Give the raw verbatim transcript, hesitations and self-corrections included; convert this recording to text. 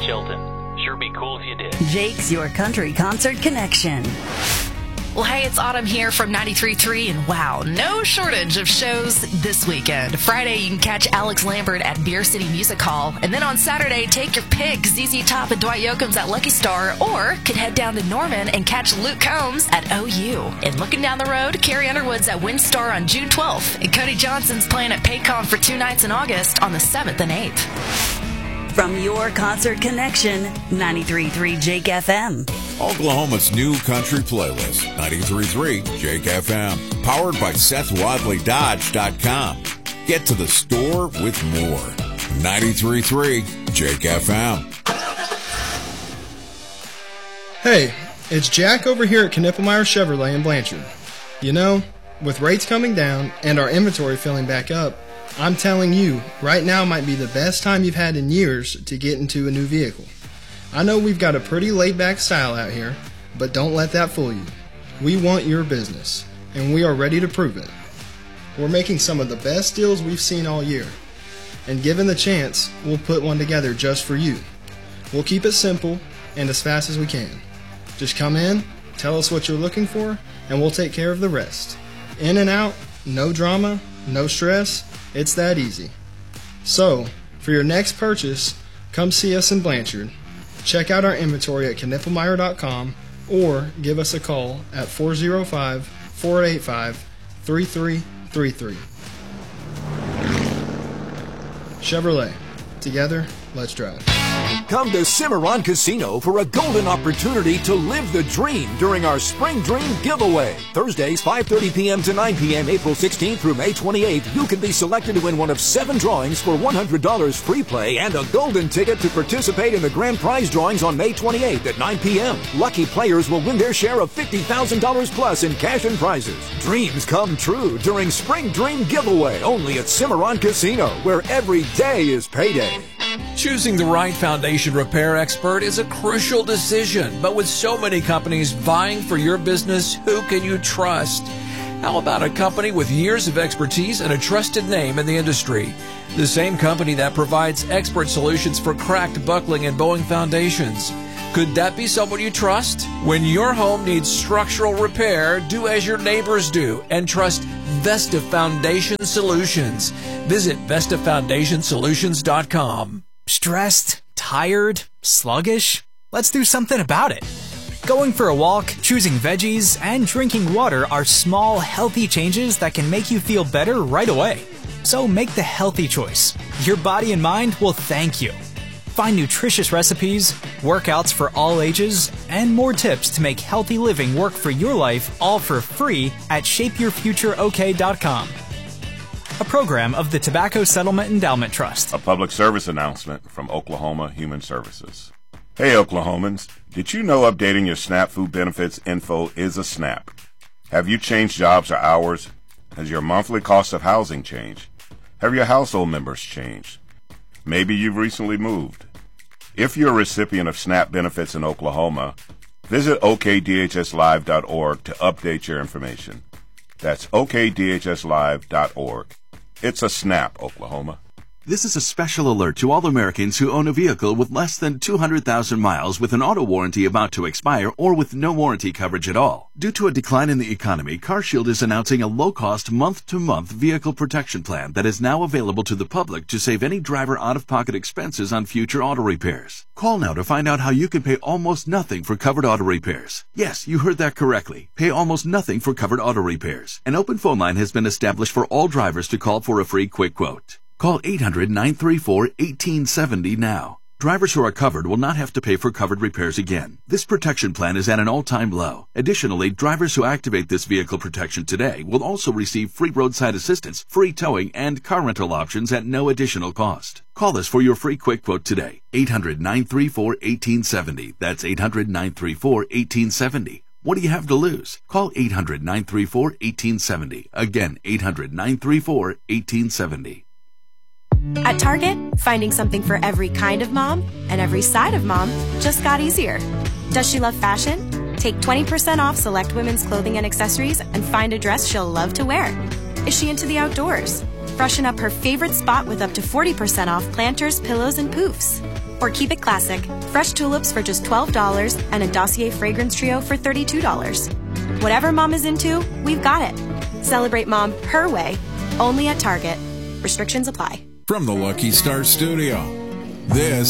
Chilton. Sure be cool if you did. Jake's Your Country Concert Connection. Well, hey, it's Autumn here from ninety-three point three, and wow, no shortage of shows this weekend. Friday, you can catch Alex Lambert at Beer City Music Hall. And then on Saturday, take your pick, Z Z Top and Dwight Yoakam's at Lucky Star, or could head down to Norman and catch Luke Combs at O U. And looking down the road, Carrie Underwood's at WinStar on June twelfth, and Cody Johnson's playing at Paycom for two nights in August on the seventh and eighth. From Your Concert Connection, ninety-three point three Jake F M. Oklahoma's new country playlist, ninety-three point three Jake F M. Powered by Seth Wadley Dodge dot com. Get to the store with more. ninety-three point three Jake F M. Hey, it's Jack over here at Knippelmeyer Chevrolet in Blanchard. You know, with rates coming down and our inventory filling back up, I'm telling you, right now might be the best time you've had in years to get into a new vehicle. I know we've got a pretty laid-back style out here, but don't let that fool you. We want your business, and we are ready to prove it. We're making some of the best deals we've seen all year, and given the chance, we'll put one together just for you. We'll keep it simple and as fast as we can. Just come in, tell us what you're looking for, and we'll take care of the rest. In and out, no drama, no stress. It's that easy. So, for your next purchase, come see us in Blanchard. Check out our inventory at Knippelmeyer dot com or give us a call at four oh five, four eight five, three three three three. Chevrolet. Together, let's drive. Come to Cimarron Casino for a golden opportunity to live the dream during our Spring Dream Giveaway. Thursdays, five thirty p.m. to nine p.m. April sixteenth through May twenty-eighth. You can be selected to win one of seven drawings for one hundred dollars free play and a golden ticket to participate in the grand prize drawings on May twenty-eighth at nine p.m. Lucky players will win their share of fifty thousand dollars plus in cash and prizes. Dreams come true during Spring Dream Giveaway, only at Cimarron Casino, where every day is payday. Choosing the right foundation repair expert is a crucial decision, but with so many companies vying for your business, who can you trust? How about a company with years of expertise and a trusted name in the industry? The same company that provides expert solutions for cracked, buckling, and bowing foundations. Could that be someone you trust? When your home needs structural repair, do as your neighbors do and trust Vesta Foundation Solutions. Visit Vesta Foundation Solutions dot com. Stressed? Tired? Sluggish? Let's do something about it. Going for a walk, choosing veggies, and drinking water are small, healthy changes that can make you feel better right away. So make the healthy choice. Your body and mind will thank you. Find nutritious recipes, workouts for all ages, and more tips to make healthy living work for your life, all for free at shape your future o k dot com. A program of the Tobacco Settlement Endowment Trust. A public service announcement from Oklahoma Human Services. Hey Oklahomans, did you know updating your SNAP food benefits info is a snap? Have you changed jobs or hours? Has your monthly cost of housing changed? Have your household members changed? Maybe you've recently moved. If you're a recipient of SNAP benefits in Oklahoma, visit O K D H S live dot org to update your information. That's O K D H S live dot org. It's a SNAP, Oklahoma. This is a special alert to all Americans who own a vehicle with less than two hundred thousand miles with an auto warranty about to expire or with no warranty coverage at all. Due to a decline in the economy, CarShield is announcing a low-cost month-to-month vehicle protection plan that is now available to the public to save any driver out-of-pocket expenses on future auto repairs. Call now to find out how you can pay almost nothing for covered auto repairs. Yes, you heard that correctly. Pay almost nothing for covered auto repairs. An open phone line has been established for all drivers to call for a free quick quote. Call eight hundred, nine three four, one eight seven zero now. Drivers who are covered will not have to pay for covered repairs again. This protection plan is at an all-time low. Additionally, drivers who activate this vehicle protection today will also receive free roadside assistance, free towing, and car rental options at no additional cost. Call us for your free quick quote today. eight hundred, nine three four, one eight seven zero. That's eight hundred, nine three four, one eight seven zero. What do you have to lose? Call eight hundred, nine three four, one eight seven zero. Again, eight hundred, nine three four, one eight seven zero. At Target, finding something for every kind of mom and every side of mom just got easier. Does she love fashion? Take twenty percent off select women's clothing and accessories and find a dress she'll love to wear. Is she into the outdoors? Freshen up her favorite spot with up to forty percent off planters, pillows, and poofs. Or keep it classic. Fresh tulips for just twelve dollars and a Dossier fragrance trio for thirty-two dollars. Whatever mom is into, we've got it. Celebrate mom her way, only at Target. Restrictions apply. From the Lucky Star Studio, this